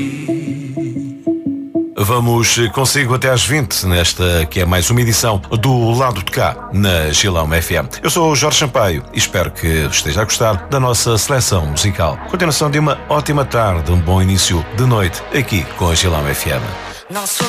Vamos consigo até às 20, nesta que é mais uma edição do Lado de Cá, na Gilão FM. Eu sou o Jorge Sampaio e espero que esteja a gostar da nossa seleção musical. Continuação de uma ótima tarde, um bom início de noite, aqui com a Gilão FM.